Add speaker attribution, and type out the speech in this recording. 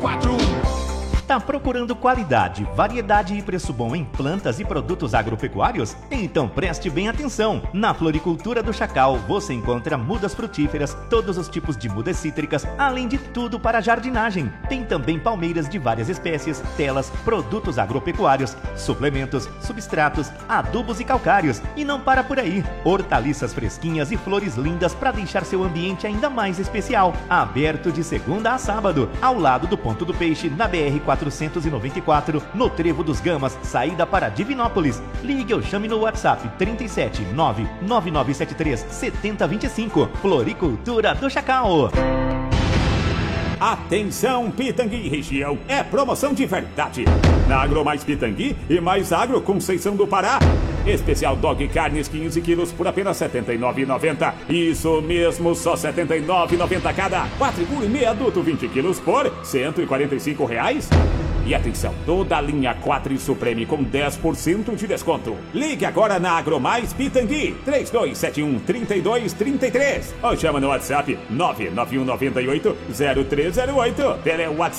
Speaker 1: Tá procurando qualidade, variedade e preço bom em plantas e produtos agropecuários? Então preste bem atenção! Na Floricultura do Chacal você encontra mudas frutíferas, todos os tipos de mudas cítricas, além de tudo para jardinagem. Tem também palmeiras de várias espécies, telas, produtos agropecuários, suplementos, substratos, adubos e calcários. E não para por aí! Hortaliças fresquinhas e flores lindas para deixar seu ambiente ainda mais especial. Aberto de segunda a sábado, ao lado do Ponto do Peixe, na BR-494, no Trevo dos Gamas, saída para Divinópolis. Ligue ou chame no WhatsApp 37 99973 7025. Floricultura do Chacal.
Speaker 2: Atenção, Pitangui região, é promoção de verdade. Na Agro Mais Pitangui e Mais Agro Conceição do Pará. Especial Dog Carnes 15 quilos por apenas R$ 79,90. Isso mesmo, só R$ 79,90 cada. Quadrigul e meio adulto 20 quilos por R$ 145. E atenção, toda a linha Quatri Supreme com 10% de desconto. Ligue agora na Agromais Pitangui, 3271-3233. Ou chama no WhatsApp 99198-0308. Tele WhatsApp